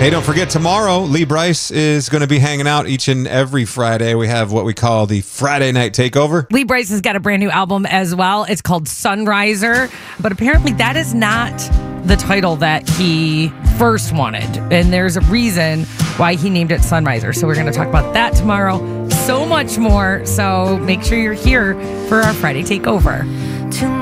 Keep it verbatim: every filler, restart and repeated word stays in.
Hey, don't forget, tomorrow, Lee Brice is going to be hanging out each and every Friday. We have what we call the Friday Night Takeover. Lee Brice has got a brand new album as well. It's called Sunriser, but apparently that is not the title that he first wanted. And there's a reason why he named it Sunriser. So we're going to talk about that tomorrow. So much more. So make sure you're here for our Friday Takeover.